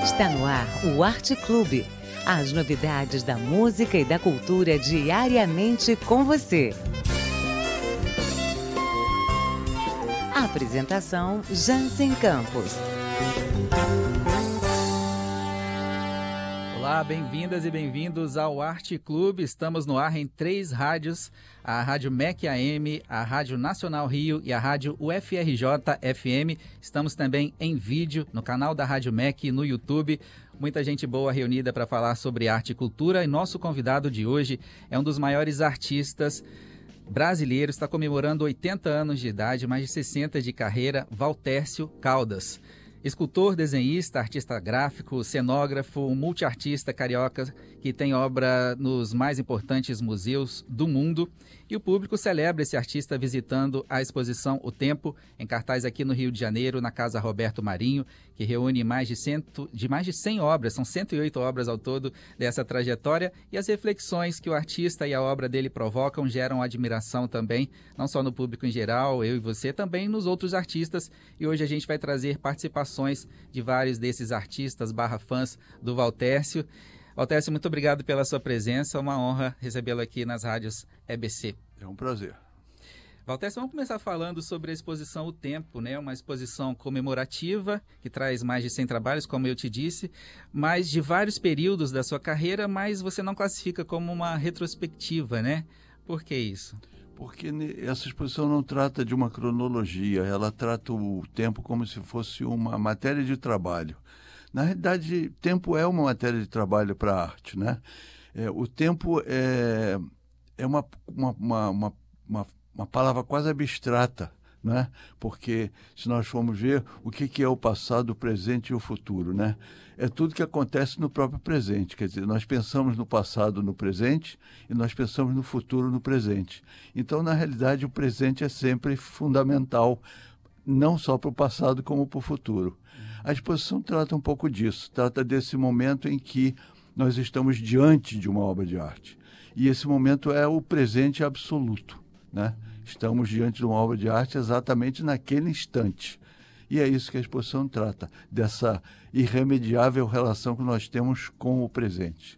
Está no ar o Arte Clube. As novidades da música e da cultura diariamente com você. Apresentação Jansen Campos. Olá, bem-vindas e bem-vindos ao Arte Clube. Estamos no ar em 3 rádios, a Rádio MEC AM, a Rádio Nacional Rio e a Rádio UFRJ FM. Estamos também em vídeo no canal da Rádio MEC no YouTube. Muita gente boa reunida para falar sobre arte e cultura. E nosso convidado de hoje é um dos maiores artistas brasileiros, está comemorando 80 anos de idade, mais de 60 de carreira, Valtércio Caldas. Escultor, desenhista, artista gráfico, cenógrafo, multiartista carioca que tem obra nos mais importantes museus do mundo. E o público celebra esse artista visitando a exposição O Tempo, em cartaz aqui no Rio de Janeiro, na Casa Roberto Marinho, que reúne mais de 100 obras, são 108 obras ao todo dessa trajetória. E as reflexões que o artista e a obra dele provocam geram admiração também, não só no público em geral, eu e você, também nos outros artistas. E hoje a gente vai trazer participações de vários desses artistas /fãs do Valtércio. Valtércio, muito obrigado pela sua presença, é uma honra recebê-lo aqui nas rádios EBC. É um prazer. Valtércio, vamos começar falando sobre a exposição O Tempo, né? Uma exposição comemorativa que traz mais de 100 trabalhos, como eu te disse, mas de vários períodos da sua carreira, mas você não classifica como uma retrospectiva, né? Por que isso? Porque essa exposição não trata de uma cronologia, ela trata o tempo como se fosse uma matéria de trabalho. Na realidade, tempo é uma matéria de trabalho para a arte, né? O tempo é uma palavra quase abstrata, né? Porque se nós formos ver o que é o passado, o presente e o futuro, né? É tudo que acontece no próprio presente, quer dizer, nós pensamos no passado no presente e nós pensamos no futuro no presente. Então, na realidade, o presente é sempre fundamental, não só para o passado como para o futuro. A exposição trata um pouco disso, trata desse momento em que nós estamos diante de uma obra de arte. E esse momento é o presente absoluto, né? Estamos diante de uma obra de arte exatamente naquele instante. E é isso que a exposição trata, dessa irremediável relação que nós temos com o presente.